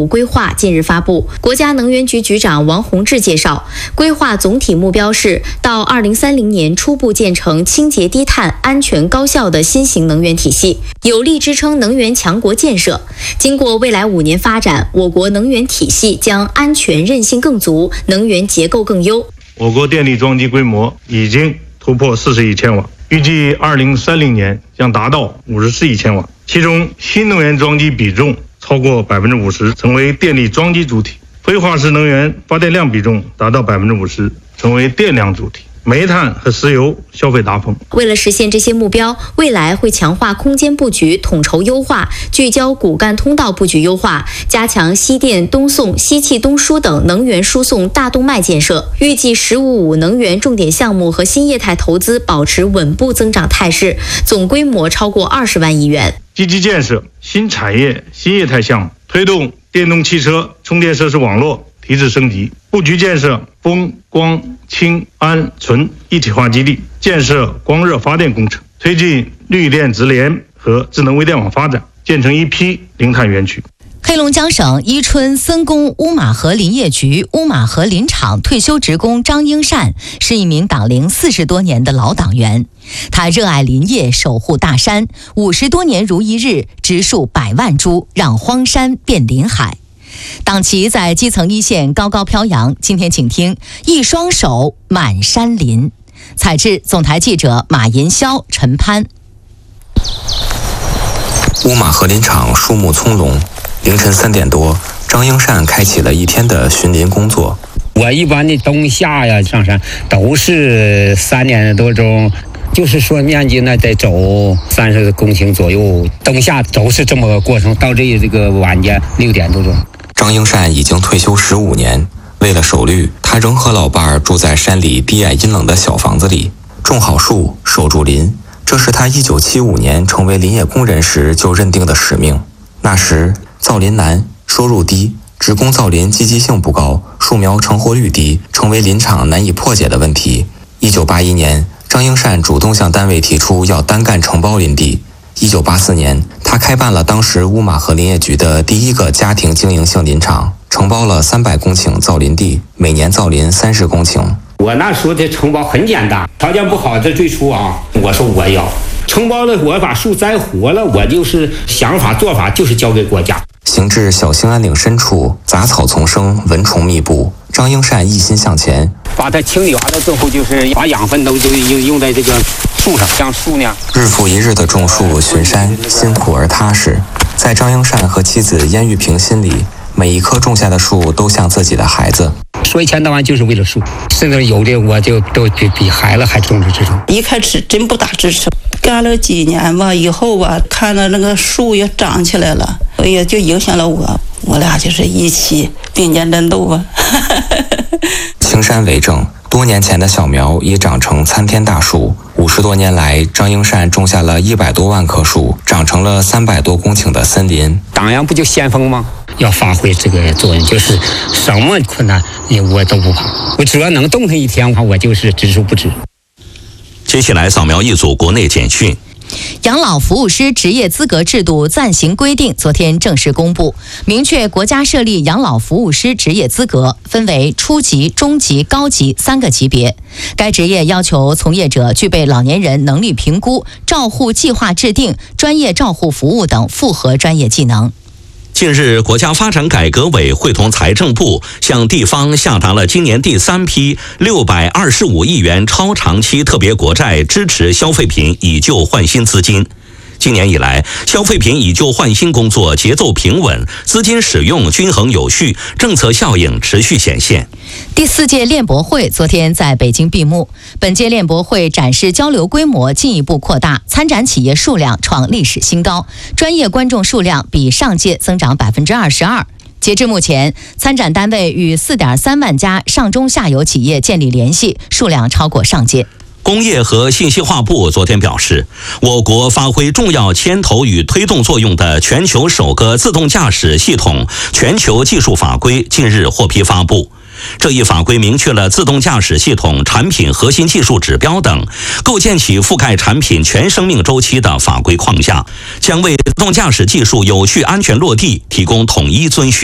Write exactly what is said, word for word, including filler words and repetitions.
务规划近日发布。国家能源局局长王洪志介绍，规划总体目标是到二零三零年初步建成清洁低碳、安全高效的新型能源体系，有力支撑能源强国建设。经过未来五年发展，我国能源体系将安全韧性更足，能源结构更优。 我国电力装机规模已经突破四十亿千瓦，预计二零三零年将达到五十四亿千瓦，其中新能源装机比重超过百分之五十，成为电力装机主体；非化石能源发电量比重达到百分之五十，成为电量主体。煤炭和石油消费达峰。 为了实现这些目标，未来会强化空间布局统筹优化，聚焦骨干通道布局优化，加强西电东送、西气东输等能源输送大动脉建设。预计“十五五”能源重点项目和新业态投资保持稳步增长态势，总规模超过二十万亿元。 积极建设新产业、新业态项目，推动电动汽车充电设施网络提质升级，布局建设风光氢氨醇一体化基地，建设光热发电工程，推进绿电直联和智能微电网发展，建成一批零碳园区。 黑龙江省伊春森工乌马河林业局乌马河林场退休职工张英善是一名党龄四十多年的老党员，他热爱林业，守护大山，五十多年如一日，植树百万株，让荒山变林海。党旗在基层一线高高飘扬，今天请听一双手满山林。采制总台记者马银霄、陈潘。 乌马河林场树木葱茏，凌晨三点多，张英善开启了一天的巡林工作。 我一般的冬夏呀上山都是三点多钟，就是说面积呢得走三十公顷左右，冬夏都是这么个过程，到这这个晚间六点多钟。 张英善已经退休十五年，为了守绿，他仍和老伴儿住在山里低矮阴冷的小房子里，种好树，守住林，这是他一九七五年成为林业工人时就认定的使命。那时造林难，收入低，职工造林积极性不高，树苗成活率低，成为林场难以破解的问题。一九八一年，张英善主动向单位提出要单干承包林地。一九八四年，他开办了当时乌马河林业局的第一个家庭经营性林场，承包了三百公顷造林地，每年造林三十公顷。 我那时候的承包很简单，条件不好，这最初啊，我说我要承包了，我把树栽活了，我就是想法做法就是交给国家。 行至小兴安岭深处，杂草丛生，蚊虫密布。张英善一心向前， 把它清理完了之后，就是把养分都就用用在这个树上，像树呢。 日复一日的种树巡山，辛苦而踏实。在张英善和妻子燕玉萍心里，每一棵种下的树都像自己的孩子。 说一千到万就是为了树，甚至有的我就都比比孩子还重视这种。 一开始真不大支持，干了几年吧，以后吧，看到那个树也长起来了，也就影响了我，我俩就是一起并肩战斗吧。 青山为证，多年前的小苗已长成参天大树。五十多年来，张英善种下了一百多万棵树，长成了三百多公顷的森林。 党员不就先锋吗？要发挥这个作用，就是什么困难我都不怕，我只要能动弹一天，我就是只数不止。 接下来扫描一组国内简讯。 养老服务师职业资格制度暂行规定昨天正式公布，明确国家设立养老服务师职业资格，分为初级、中级、高级三个级别。该职业要求从业者具备老年人能力评估、照护计划制定、专业照护服务等复合专业技能。 近日，国家发展改革委会同财政部向地方下达了今年第三批六百二十五亿元超长期特别国债支持消费品以旧换新资金。今年以来，消费品以旧换新工作节奏平稳，资金使用均衡有序，政策效应持续显现。 第四届链博会昨天在北京闭幕，本届链博会展示交流规模进一步扩大，参展企业数量创历史新高，专业观众数量比上届增长百分之二十二。截至目前，参展单位与四点三万家上中下游企业建立联系，数量超过上届。 工业和信息化部昨天表示，我国发挥重要牵头与推动作用的全球首个自动驾驶系统全球技术法规近日获批发布。这一法规明确了自动驾驶系统产品核心技术指标等，构建起覆盖产品全生命周期的法规框架，将为自动驾驶技术有序安全落地提供统一遵循。